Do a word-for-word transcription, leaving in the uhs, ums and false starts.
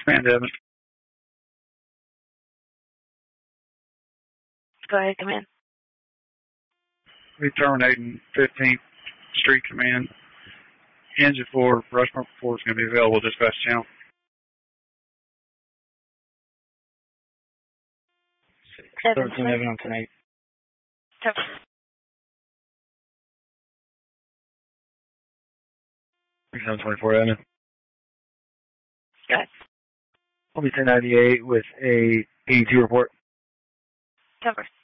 Command Evan. Go ahead, Command. We terminating fifteenth Street Command. Engine four, Rushmore four is going to be available dispatch channel. thirteen Evan on tonight. seven twenty-four, Evan. Go ahead. I'll be ten ninety-eight with a eighty-two report. Cover.